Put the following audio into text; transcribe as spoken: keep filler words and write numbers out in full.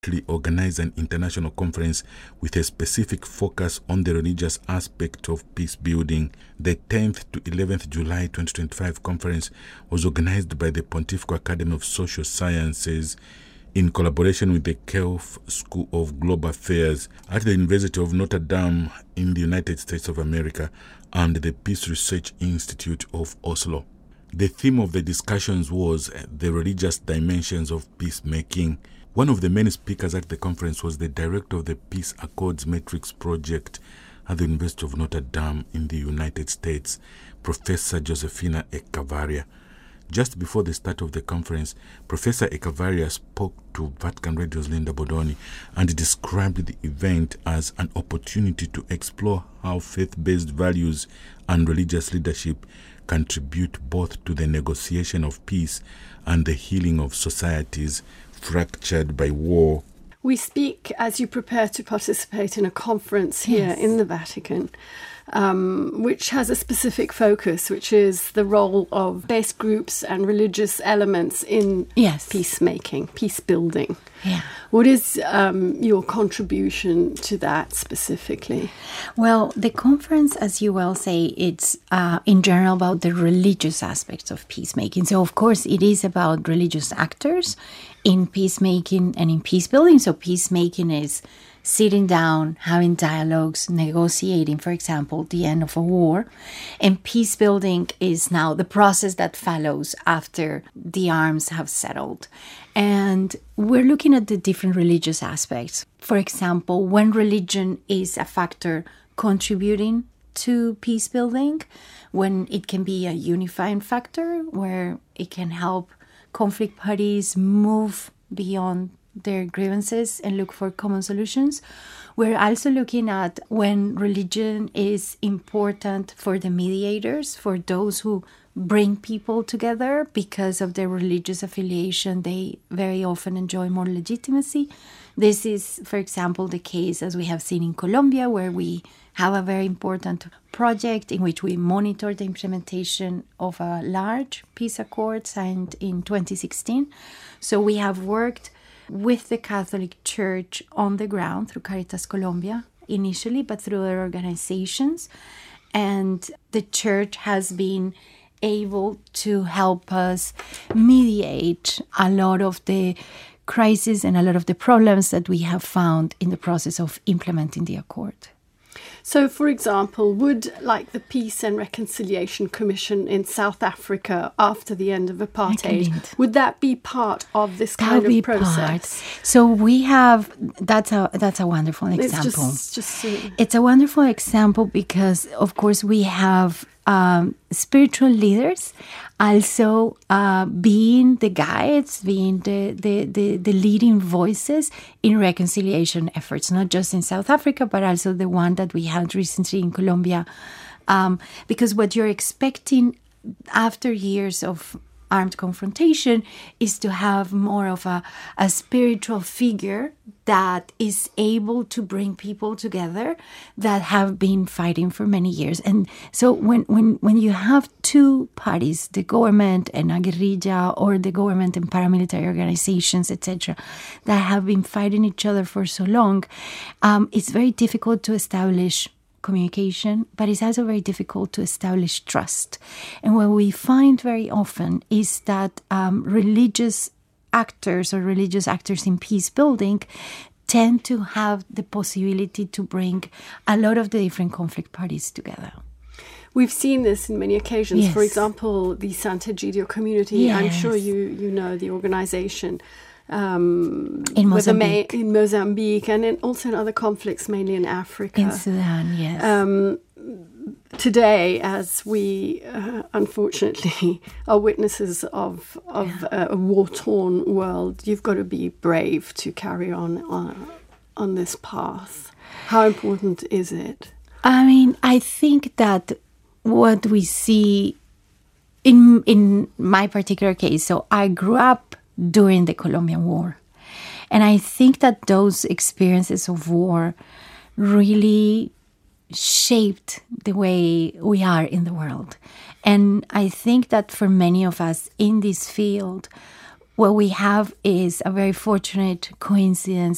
organize an international conference with a specific focus on the religious aspect of peace building. The tenth to eleventh July twenty twenty-five conference was organized by the Pontifical Academy of Social Sciences in collaboration with the Khelf School of Global Affairs at the University of Notre Dame in the United States of America and the Peace Research Institute of Oslo. The theme of the discussions was the religious dimensions of peacemaking. One of the many speakers at the conference was the director of the Peace Accords Matrix Project at the University of Notre Dame in the United States, Professor Josefina Echevarria. Just before the start of the conference, Professor Echevarria spoke to Vatican Radio's Linda Bodoni and described the event as an opportunity to explore how faith-based values and religious leadership contribute both to the negotiation of peace and the healing of societies fractured by war. We speak as you prepare to participate in a conference here yes. in the Vatican, um, which has a specific focus, which is the role of faith groups and religious elements in yes. peacemaking, peace building. Yeah. What is um, your contribution to that specifically? Well, the conference, as you well say, it's uh, in general about the religious aspects of peacemaking. So, of course, it is about religious actors in peacemaking and in peace building. So peacemaking is sitting down, having dialogues, negotiating, for example, the end of a war. And peace building is now the process that follows after the arms have settled. And we're looking at the different religious aspects. For example, when religion is a factor contributing to peace building, when it can be a unifying factor, where it can help conflict parties move beyond their grievances and look for common solutions. We're also looking at when religion is important for the mediators, for those who bring people together because of their religious affiliation. They very often enjoy more legitimacy. This is, for example, the case as we have seen in Colombia, where we have a very important project in which we monitor the implementation of a large peace accord signed in twenty sixteen. So we have worked with the Catholic Church on the ground through Caritas Colombia initially, but through other organizations. And the church has been able to help us mediate a lot of the crises and a lot of the problems that we have found in the process of implementing the accord. So, for example, would like the Peace and Reconciliation Commission in South Africa after the end of apartheid, would that be part of this that kind be of process? Part. So we have, that's a that's a wonderful example. It's just, just uh, it's a wonderful example because, of course, we have um, spiritual leaders also uh, being the guides, being the, the, the, the leading voices in reconciliation efforts, not just in South Africa, but also the one that we had recently in Colombia. Um, because what you're expecting after years of armed confrontation is to have more of a, a spiritual figure that is able to bring people together that have been fighting for many years. And so when, when, when you have two parties, the government and a guerrilla, or the government and paramilitary organizations, et cetera, that have been fighting each other for so long, um, it's very difficult to establish communication, but it's also very difficult to establish trust. And what we find very often is that um, religious actors or religious actors in peace building tend to have the possibility to bring a lot of the different conflict parties together. We've seen this in many occasions. Yes. For example, the Sant'Egidio community, yes. I'm sure you, you know the organization. Um, in Mozambique. Ma- in Mozambique and in, also in other conflicts, mainly in Africa. In Sudan, yes. Um, today, as we uh, unfortunately are witnesses of, of yeah. a, a war-torn world, you've got to be brave to carry on, on on this path. How important is it? I mean, I think that what we see in in my particular case, so I grew up during the Colombian War. And I think that those experiences of war really shaped the way we are in the world. And I think that for many of us in this field, what we have is a very fortunate coincidence